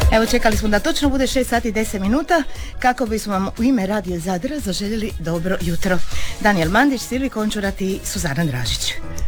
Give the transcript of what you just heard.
Evo, čekali smo da točno bude 6 sati i 10 minuta kako bismo vam u ime Radio Zadra zaželjeli dobro jutro. Daniel Mandić, Silvi Končurat i Suzana Dražić.